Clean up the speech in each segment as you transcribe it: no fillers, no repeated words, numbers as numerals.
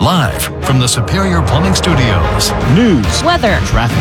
Live from the Superior Plumbing Studios. News, weather, traffic.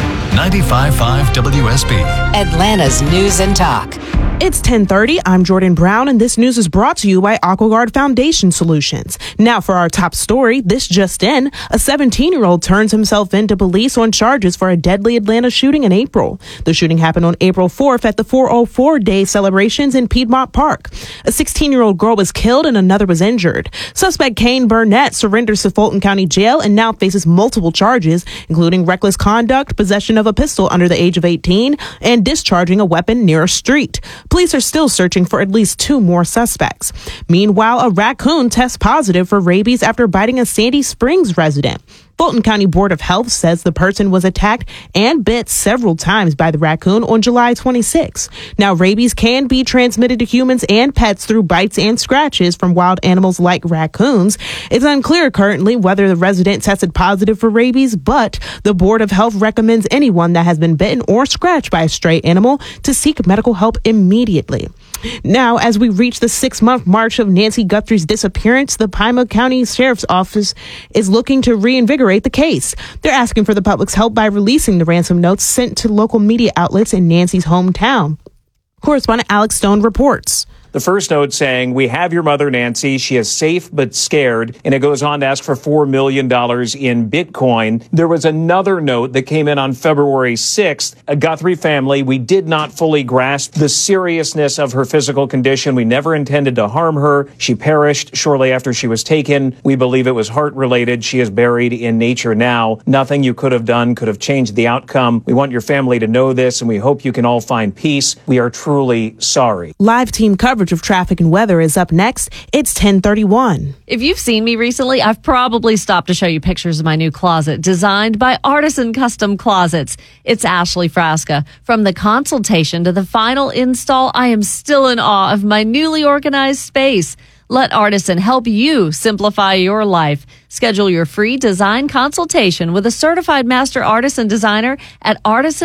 95.5 WSB. Atlanta's News and Talk. It's 10:30. I'm Jordan Brown, and this news is brought to you by AquaGuard Foundation Solutions. Now for our top story. This just in. A 17-year-old turns himself in to police on charges for a deadly Atlanta shooting in April. The shooting happened on April 4th at the 404 Day celebrations in Piedmont Park. A 16-year-old girl was killed and another was injured. Suspect Kane Burnett surrenders to Fulton County Jail and now faces multiple charges, including reckless conduct, possession of a pistol under the age of 18, and discharging a weapon near a street. Police are still searching for at least 2 more suspects. Meanwhile, a raccoon tests positive for rabies after biting a Sandy Springs resident. Fulton County Board of Health says the person was attacked and bit several times by the raccoon on July 26. Now, rabies can be transmitted to humans and pets through bites and scratches from wild animals like raccoons. It's unclear currently whether the resident tested positive for rabies, but the Board of Health recommends anyone that has been bitten or scratched by a stray animal to seek medical help immediately. Now, as we reach the 6-month march of Nancy Guthrie's disappearance, the Pima County Sheriff's Office is looking to reinvigorate the case. They're asking for the public's help by releasing the ransom notes sent to local media outlets in Nancy's hometown. Correspondent Alex Stone reports. The first note saying, "We have your mother, Nancy. She is safe but scared." And it goes on to ask for $4 million in Bitcoin. There was another note that came in on February 6th. A Guthrie family, we did not fully grasp the seriousness of her physical condition. We never intended to harm her. She perished shortly after she was taken. We believe it was heart-related. She is buried in nature now. Nothing you could have done could have changed the outcome. We want your family to know this, and we hope you can all find peace. We are truly sorry. Live team coverage of traffic and weather is up next. It's 10:31. If you've seen me recently, I've probably stopped to show you pictures of my new closet designed by Artisan Custom Closets. It's Ashley Frasca. From the consultation to the final install, I am still in awe of my newly organized space. Let Artisan help you simplify your life. Schedule your free design consultation with a certified master artisan designer at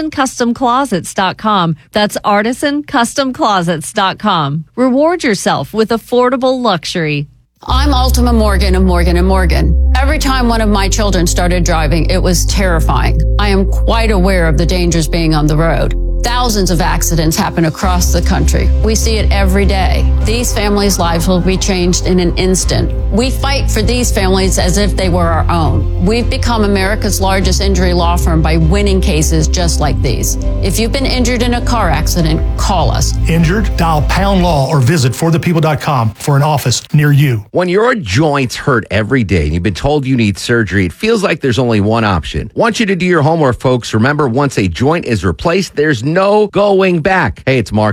artisancustomclosets.com. That's artisancustomclosets.com. Reward yourself with affordable luxury. I'm Ultima Morgan of Morgan & Morgan. Every time one of my children started driving, it was terrifying. I am quite aware of the dangers being on the road. Thousands of accidents happen across the country. We see it every day. These families' lives will be changed in an instant. We fight for these families as if they were our own. We've become America's largest injury law firm by winning cases just like these. If you've been injured in a car accident, call us. Injured? Dial Pound Law or visit forthepeople.com for an office near you. When your joints hurt every day and you've been told you need surgery, it feels like there's only one option. Want you to do your homework, folks. Remember, once a joint is replaced, there's no going back. Hey, it's Mark.